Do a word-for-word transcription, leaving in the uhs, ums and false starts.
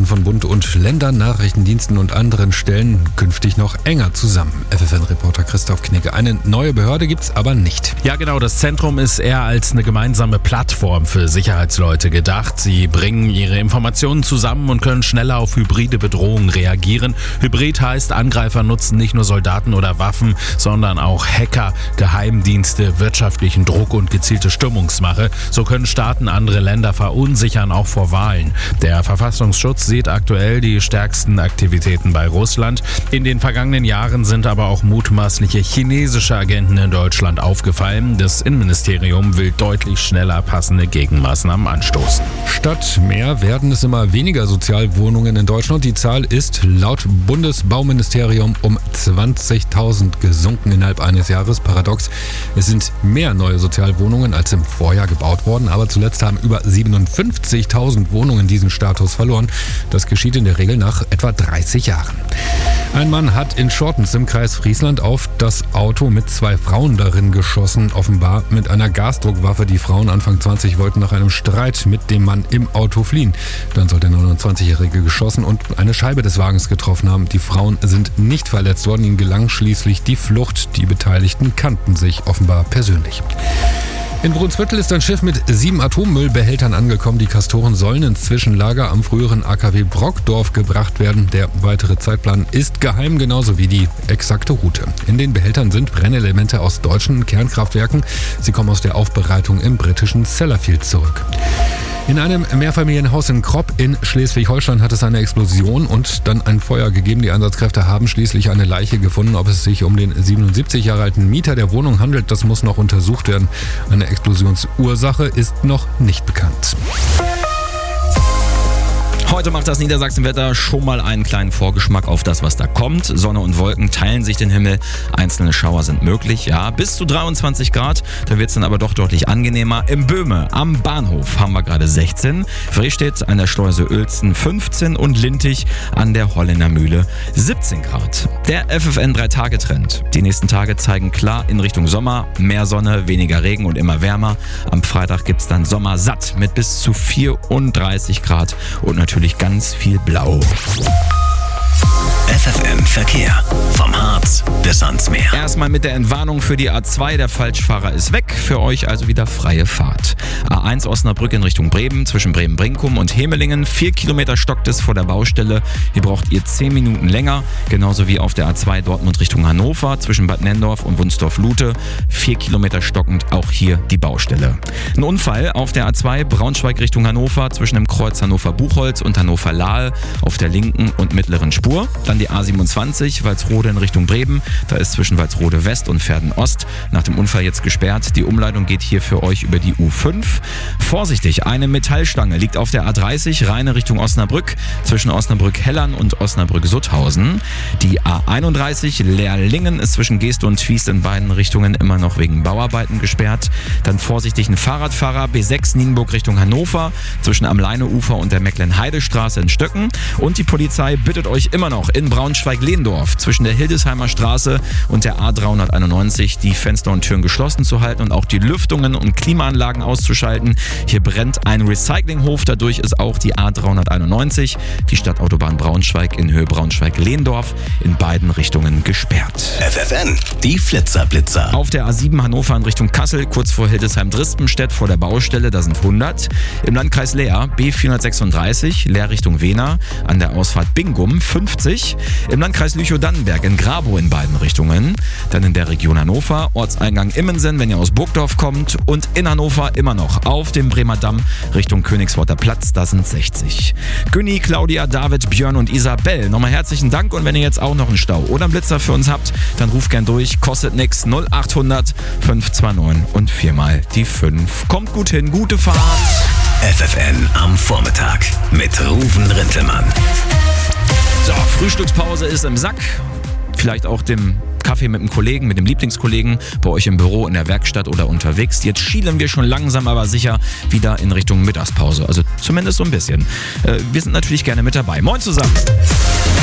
arbeiten von Bund und Ländern, Nachrichtendiensten und anderen Stellen künftig noch enger zusammen. F F N-Reporter Christoph Knigge. Eine neue Behörde gibt's aber nicht. Ja genau, das Zentrum ist eher als eine gemeinsame Plattform für Sicherheitsleute gedacht. Sie bringen ihre Informationen zusammen und können schneller auf hybride Bedrohungen reagieren. Hybrid heißt, Angreifer nutzen nicht nur Soldaten oder Waffen, sondern auch Hacker, Geheimdienste, wirtschaftlichen Druck und gezielte Stimmungsmache. So können Staaten andere Länder verunsichern, auch vor Wahlen. Der Verfassungsschutz sieht aktuell die stärksten Aktivitäten bei Russland. In den vergangenen Jahren sind aber auch mutmaßliche chinesische Agenten in Deutschland aufgefallen. Das Innenministerium will deutlich schneller passende Gegenmaßnahmen anstoßen. Statt mehr werden es immer weniger Sozialwohnungen in Deutschland. Die Zahl ist laut Bundesbauministerium um zwanzigtausend gesunken innerhalb eines Jahres. Paradox, es sind mehr neue Sozialwohnungen als im Vorjahr gebaut worden, aber zuletzt haben über siebenundfünfzigtausend Wohnungen diesen Status verloren. Das geschieht in der Regel nach etwa dreißig Jahren. Ein Mann hat in Schortens im Kreis Friesland auf das Auto mit zwei Frauen darin geschossen, offenbar mit einer Gasdruckwaffe. Die Frauen Anfang zwanzig wollten nach einem Streit mit dem Mann im Auto fliehen. Dann soll der neunundzwanzigjährige geschossen und eine Scheibe des Wagens getroffen haben. Die Frauen sind nicht verletzt worden. Ihnen gelang schließlich die Flucht. Die Beteiligten kannten sich offenbar persönlich. In Brunsviertel ist ein Schiff mit sieben Atommüllbehältern angekommen. Die Castoren sollen ins Zwischenlager am früheren A K W Brockdorf gebracht werden. Der weitere Zeitplan ist geheim, genauso wie die exakte Route. In den Behältern sind Brennelemente aus deutschen Kernkraftwerken. Sie kommen aus der Aufbereitung im britischen Sellafield zurück. In einem Mehrfamilienhaus in Kropp in Schleswig-Holstein hat es eine Explosion und dann ein Feuer gegeben. Die Einsatzkräfte haben schließlich eine Leiche gefunden. Ob es sich um den siebenundsiebzig Jahre alten Mieter der Wohnung handelt, das muss noch untersucht werden. Eine Explosionsursache ist noch nicht bekannt. Heute macht das Niedersachsenwetter schon mal einen kleinen Vorgeschmack auf das, was da kommt. Sonne und Wolken teilen sich den Himmel. Einzelne Schauer sind möglich, ja, bis zu dreiundzwanzig Grad. Da wird es dann aber doch deutlich angenehmer. Im Böhme am Bahnhof haben wir gerade sechzehn. Frestedt an der Schleuse Uelzen fünfzehn und Lintig an der Holländer Mühle siebzehn Grad. Der F F N drei Tage Trend. Die nächsten Tage zeigen klar in Richtung Sommer. Mehr Sonne, weniger Regen und immer wärmer. Am Freitag gibt es dann Sommer satt mit bis zu vierunddreißig Grad und natürlich ganz viel Blau. F F N Verkehr. Vom Harz bis ans Meer. Erstmal mit der Entwarnung für die A zwei. Der Falschfahrer ist weg. Für euch also wieder freie Fahrt. A eins Osnabrück in Richtung Bremen, zwischen Bremen-Brinkum und Hemelingen. Vier Kilometer stockt es vor der Baustelle. Hier braucht ihr zehn Minuten länger. Genauso wie auf der A zwei Dortmund Richtung Hannover, zwischen Bad Nenndorf und Wunsdorf-Lute. Vier Kilometer stockend, auch hier die Baustelle. Ein Unfall auf der A zwei Braunschweig Richtung Hannover, zwischen dem Kreuz Hannover-Buchholz und Hannover-Lahl auf der linken und mittleren Spur. Dann die A siebenundzwanzig, Walsrode in Richtung Bremen. Da ist zwischen Walsrode West und Verden Ost nach dem Unfall jetzt gesperrt. Die Umleitung geht hier für euch über die U fünf. Vorsichtig, eine Metallstange liegt auf der A dreißig, Rheine Richtung Osnabrück, zwischen Osnabrück-Hellern und Osnabrück-Sutthausen. Die A einunddreißig, Leerlingen, ist zwischen Geest und Twiest in beiden Richtungen immer noch wegen Bauarbeiten gesperrt. Dann vorsichtig ein Fahrradfahrer, B sechs Nienburg Richtung Hannover, zwischen am Leineufer und der Mecklenheidestraße in Stöcken. Und die Polizei bittet euch immer noch in Braunschweig-Lehndorf zwischen der Hildesheimer Straße und der A dreihunderteinundneunzig die Fenster und Türen geschlossen zu halten und auch die Lüftungen und Klimaanlagen auszuschalten. Hier brennt ein Recyclinghof, dadurch ist auch die A dreihunderteinundneunzig, die Stadtautobahn Braunschweig in Höhe Braunschweig-Lehndorf, in beiden Richtungen gesperrt. F F N, die Flitzerblitzer. Auf der A sieben Hannover in Richtung Kassel, kurz vor Hildesheim-Drispenstedt vor der Baustelle, da sind hundert. Im Landkreis Leer B vierhundertsechsunddreißig, Leer Richtung Wehner, an der Ausfahrt Bingum fünfzig. Im Landkreis Lüchow-Dannenberg in Grabow in beiden Richtungen. Dann in der Region Hannover, Ortseingang Immensen, wenn ihr aus Burgdorf kommt. Und in Hannover immer noch auf dem Bremer Damm Richtung Königsworter Platz, da sind sechzig. Günni, Claudia, David, Björn und Isabel, nochmal herzlichen Dank. Und wenn ihr jetzt auch noch einen Stau oder einen Blitzer für uns habt, dann ruft gern durch. Kostet nix. null achthundert fünf zwei neun und viermal die fünf. Kommt gut hin, gute Fahrt. F F N am Vormittag mit Ruven Rintelmann. So, Frühstückspause ist im Sack. Vielleicht auch dem Kaffee mit dem Kollegen, mit dem Lieblingskollegen, bei euch im Büro, in der Werkstatt oder unterwegs. Jetzt schielen wir schon langsam, aber sicher wieder in Richtung Mittagspause. Also zumindest so ein bisschen. Wir sind natürlich gerne mit dabei. Moin zusammen.